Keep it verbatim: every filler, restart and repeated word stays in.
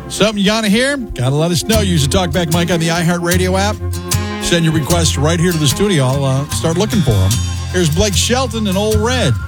Something you got to hear? Got to let us know. Use the Talkback mic on the iHeartRadio app. Send your requests right here to the studio. I'll uh, start looking for them. Here's Blake Shelton and Old Red.